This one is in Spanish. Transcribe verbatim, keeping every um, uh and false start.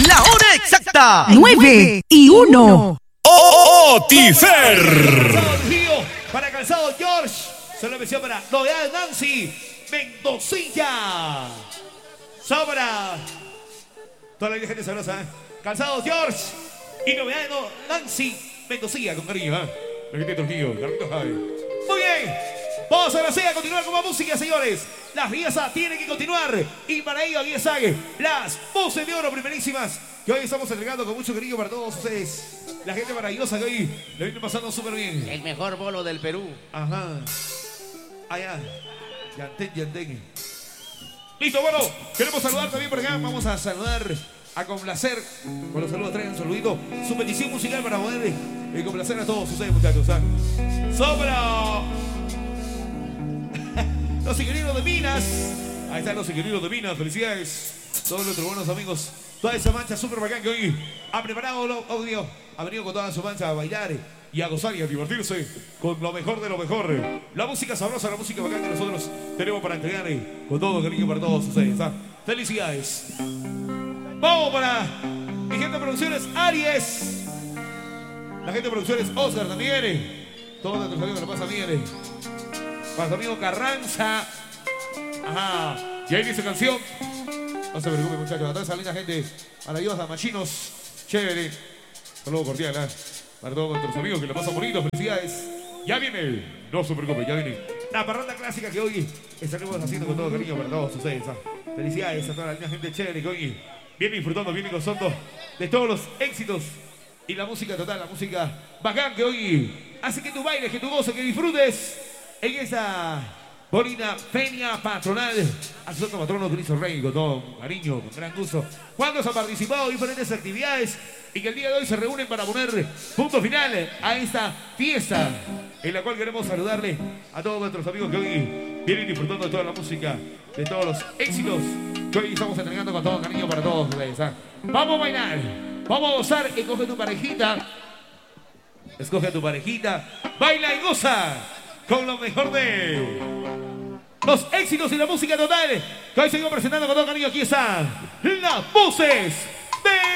La hora exacta. Nueve y uno. Otifer. Para Calzado George. Solo mención para Novedad Nancy Mendocilla. Sobra. Toda la gente sabrosa. ¿eh? Calzado George. Y Novedad no, Nancy Mendocilla, con cariño. ¿eh? La gente de Trujillo. Muy bien. Vamos ahora sí a continuar con más música, señores. La fiesta tiene que continuar. Y para ello aquí están las voces de oro primerísimas que hoy estamos entregando con mucho cariño para todos ustedes. La gente maravillosa que hoy le viene pasando súper bien. El mejor bolo del Perú. Ajá. Allá. Yantén, yantén. Listo, bueno. Queremos saludar también por acá. Vamos a saludar, a complacer. Con los saludos, traigan un saludito. Su petición musical para poder eh, complacer a todos ustedes, muchachos. ¿eh? Sobra. Los ingenieros de Minas. Ahí están los ingenieros de Minas. Felicidades. Todos nuestros buenos amigos. Toda esa mancha súper bacán que hoy ha preparado el audio. Ha venido con toda su mancha a bailar y a gozar y a divertirse con lo mejor de lo mejor. La música sabrosa, la música bacán que nosotros tenemos para entregar con todo cariño para todos ustedes. ¿ah? Felicidades. Vamos para mi gente de producciones Aries. La gente de producciones Oscar también. Todos nuestros amigos que lo pasan bien. Para tu amigo Carranza. Ajá. Y ahí dice canción. No se preocupen, muchachos. A toda esa linda gente maravillosa, machinos. Chévere. Saludo cordial, ¿eh? Para todos nuestros amigos que lo pasan bonito. Felicidades. Ya viene. No se preocupen, ya viene. La parranda clásica que hoy estaremos haciendo con todo cariño para todos ustedes. ¿eh? Felicidades a toda la linda gente chévere que hoy viene disfrutando, viene gozando de todos los éxitos y la música total, la música bacán que hoy hace que tú bailes, que tú goces, que disfrutes en esa bonita feria patronal a su santo patrono Cristo Rey, con todo cariño, con gran gusto. Cuando se han participado en diferentes actividades y que el día de hoy se reúnen para poner punto final a esta fiesta en la cual queremos saludarle a todos nuestros amigos que hoy vienen disfrutando de toda la música, de todos los éxitos que hoy estamos entregando con todo cariño para todos ustedes. ¿eh? Vamos a bailar, vamos a gozar, escoge tu parejita, escoge a tu parejita, baila y goza con lo mejor de los éxitos y la música total que hoy seguimos presentando con todo cariño. Aquí están las voces de